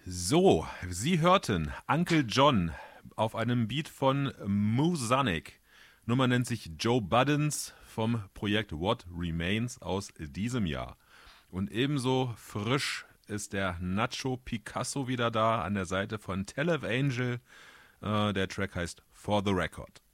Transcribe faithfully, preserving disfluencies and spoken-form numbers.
So, Sie hörten Uncle John auf einem Beat von Musonic. Nummer nennt sich Joe Buddens vom Projekt What Remains aus diesem Jahr. Und ebenso frisch ist der Nacho Picasso wieder da an der Seite von Televangel. Äh, der Track heißt For the Record.